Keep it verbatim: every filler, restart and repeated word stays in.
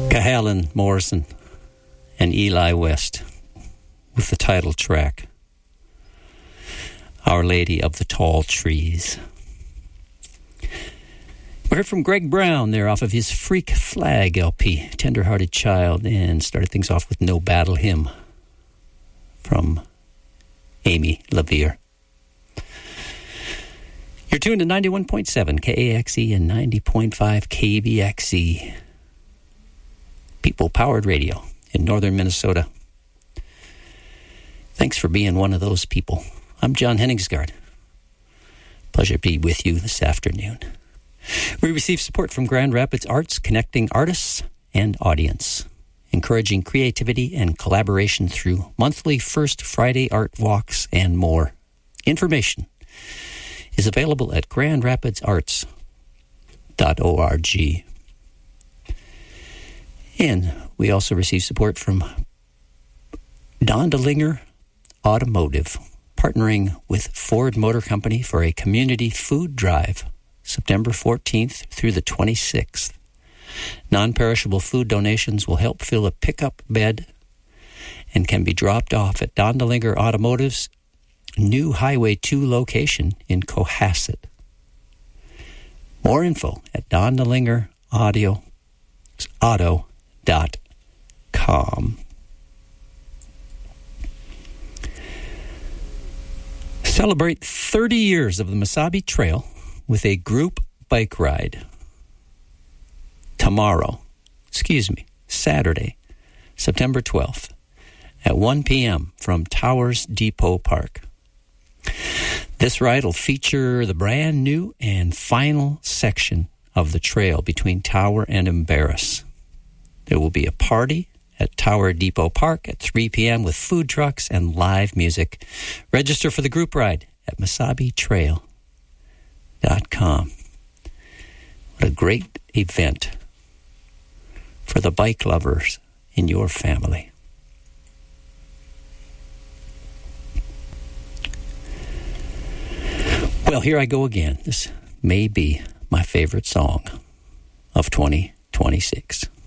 Cahalan Morrison and Eli West with the title track, Our Lady of the Tall Trees. We heard from Greg Brown there off of his Freak Flag L P, Tender-Hearted Child, and started things off with No Battle Hymn from Amy LaVere. You're tuned to ninety-one point seven K A X E and ninety point five K B X E. People-powered radio in northern Minnesota. Thanks for being one of those people. I'm John Henningsgaard. Pleasure to be with you this afternoon. We receive support from Grand Rapids Arts, connecting artists and audience, encouraging creativity and collaboration through monthly First Friday art walks and more. Information is available at grand rapids arts dot org. And we also receive support from Dondelinger Automotive, partnering with Ford Motor Company for a community food drive, September fourteenth through the twenty-sixth. Non-perishable food donations will help fill a pickup bed and can be dropped off at Dondelinger Automotive's new Highway two location in Cohasset. More info at Dondelinger Audio Auto. Dot com. Celebrate thirty years of the Mesabi Trail with a group bike ride. Tomorrow, excuse me, Saturday, September twelfth, at one p.m. from Towers Depot Park. This ride will feature the brand new and final section of the trail between Tower and Embarrass. There will be a party at Tower Depot Park at three p.m. with food trucks and live music. Register for the group ride at mesabi trail dot com. What a great event for the bike lovers in your family. Well, here I go again. This may be my favorite song of twenty twenty-six.